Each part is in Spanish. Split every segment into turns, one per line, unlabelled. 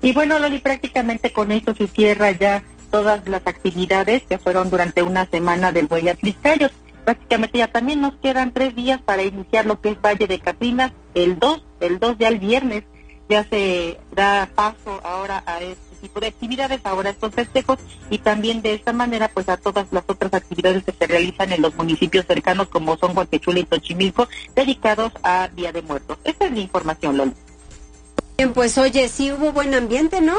Y bueno, Loli, prácticamente con esto se cierra ya todas las actividades que fueron durante una semana del Buey Atliscayos. Prácticamente ya también nos quedan 3 días para iniciar lo que es Valle de Catrinas. El 2 ya el viernes, ya se da paso ahora a este tipo de actividades, ahora estos festejos, y también de esta manera pues a todas las otras actividades que se realizan en los municipios cercanos como son Huaquechula y Xochimilco, dedicados a Día de Muertos. Esta es la información, Loli.
Bien, pues oye, sí hubo buen ambiente, ¿no?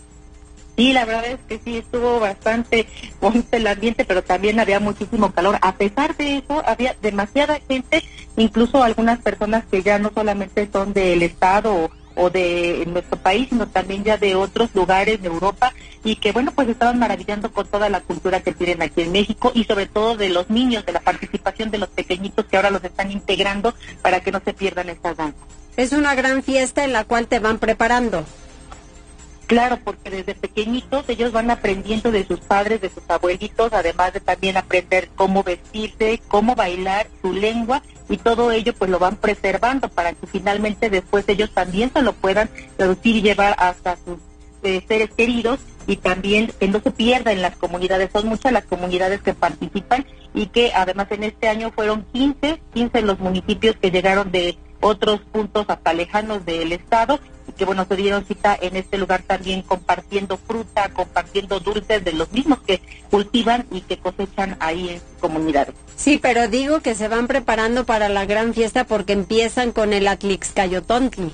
Sí, la verdad es que sí, estuvo bastante bonito el ambiente, pero también había muchísimo calor. A pesar de eso, había demasiada gente, incluso algunas personas que ya no solamente son del estado o de nuestro país, sino también ya de otros lugares de Europa, y que bueno, pues estaban maravillando con toda la cultura que tienen aquí en México, y sobre todo de los niños, de la participación de los pequeñitos que ahora los están integrando para que no se pierdan estas danzas.
Es una gran fiesta en la cual te van preparando.
Claro, porque desde pequeñitos ellos van aprendiendo de sus padres, de sus abuelitos, además de también aprender cómo vestirse, cómo bailar, su lengua, y todo ello pues lo van preservando para que finalmente después ellos también se lo puedan traducir y llevar hasta sus seres queridos, y también que no se pierda en las comunidades. Son muchas las comunidades que participan, y que además en este año fueron 15 los municipios que llegaron de otros puntos hasta lejanos del estado, y que bueno, se dieron cita en este lugar también compartiendo fruta, compartiendo dulces de los mismos que cultivan y que cosechan ahí en sus comunidades.
Sí, pero digo que se van preparando para la gran fiesta porque empiezan con el Atlixcayotontli.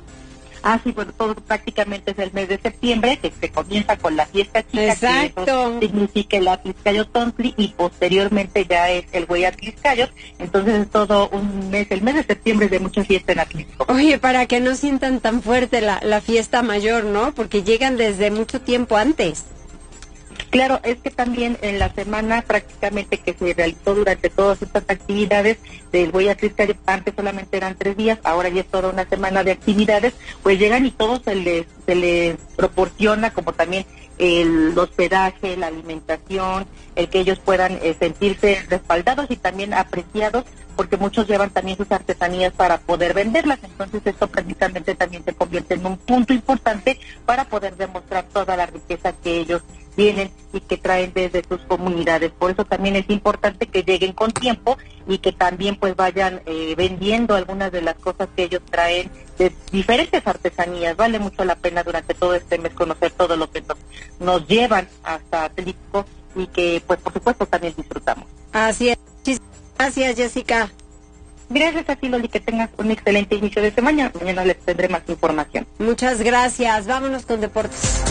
Sí, bueno, todo prácticamente es el mes de septiembre, que se comienza con la fiesta chica.
Exacto.
Que eso significa el Atlixcayotontli, y posteriormente ya es el Buey Atliscayos. Entonces es todo un mes, el mes de septiembre, de mucha fiesta en Atlixco.
Oye, para que no sientan tan fuerte la fiesta mayor, ¿no? Porque llegan desde mucho tiempo antes.
Claro, es que también en la semana prácticamente que se realizó durante todas estas actividades del Buey Atliscayos, antes solamente eran 3 días, ahora ya es toda una semana de actividades, pues llegan y todo se les proporciona, como también el hospedaje, la alimentación, el que ellos puedan sentirse respaldados y también apreciados, porque muchos llevan también sus artesanías para poder venderlas. Entonces esto prácticamente también se convierte en un punto importante para poder demostrar toda la riqueza que ellos tienen y que traen desde sus comunidades. Por eso también es importante que lleguen con tiempo y que también pues vayan vendiendo algunas de las cosas que ellos traen de diferentes artesanías. Vale mucho la pena durante todo este mes conocer todo lo que nos llevan hasta Atlixco, y que pues por supuesto también disfrutamos.
Así es. Gracias, Jessica.
Gracias a ti, Loli, que tengas un excelente inicio de semana. Mañana les tendré más información.
Muchas gracias. Vámonos con deportes.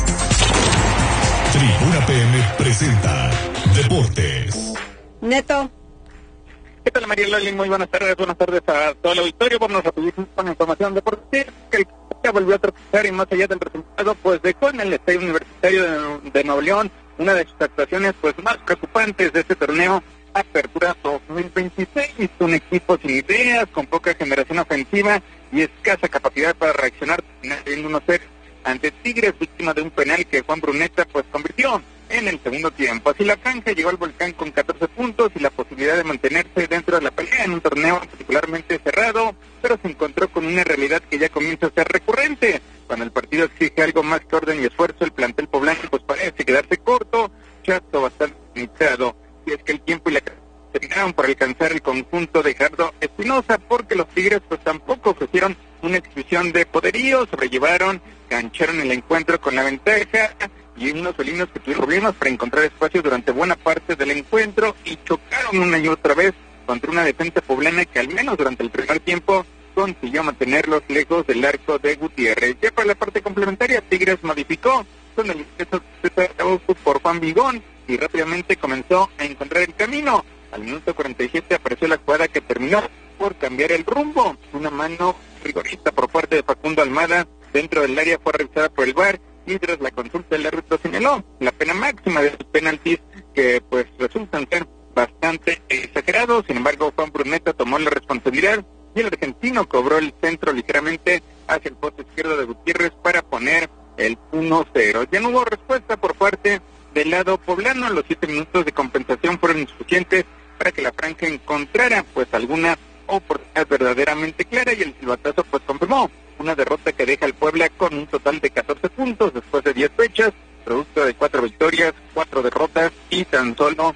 Tribuna PM presenta Deportes.
Neto.
¿Qué tal, María Loli? Muy buenas tardes a todo el auditorio. Vamos rapidísimo con la información deportiva, que el ya volvió a tropezar, y más allá del resultado, pues dejó en el Estadio Universitario de Nuevo León una de sus actuaciones pues más preocupantes de este torneo Apertura 2026, un equipo sin ideas, con poca generación ofensiva y escasa capacidad para reaccionar en 1-0 ante Tigres, víctima de un penal que Juan Bruneta pues convirtió en el segundo tiempo. Así la franja llegó al Volcán con 14 puntos y la posibilidad de mantenerse dentro de la pelea en un torneo particularmente cerrado, pero se encontró con una realidad que ya comienza a ser recurrente. Cuando el partido exige algo más que orden y esfuerzo, el plantel poblano pues parece quedarse corto, chato, bastante limitado. Y es que el tiempo y la terminaron por alcanzar el conjunto de Gerardo Espinosa, porque los Tigres pues tampoco ofrecieron una exhibición de poderío, sobrellevaron, gancharon el encuentro con la ventaja, y unos felinos que tuvieron problemas para encontrar espacio durante buena parte del encuentro y chocaron una y otra vez contra una defensa poblana que al menos durante el primer tiempo consiguió mantenerlos lejos del arco de Gutiérrez. Ya para la parte complementaria, Tigres modificó con el ingreso por Juan Vigón y rápidamente comenzó a encontrar el camino. Al minuto 47 apareció la jugada que terminó por cambiar el rumbo. Una mano rigorista por parte de Facundo Almada dentro del área fue revisada por el VAR, y tras la consulta el árbitro señaló la pena máxima de los penaltis, que pues resultan ser bastante exagerados. Sin embargo, Juan Bruneta tomó la responsabilidad y el argentino cobró el centro ligeramente hacia el poste izquierdo de Gutiérrez para poner el 1-0. Ya no hubo respuesta por parte del lado poblano. Los 7 minutos de compensación fueron insuficientes para que la franja encontrara pues alguna oportunidad verdaderamente clara y el silbatazo pues confirmó una derrota que deja al Puebla con un total de 14 puntos después de 10 fechas, producto de 4 victorias, 4 derrotas y tan solo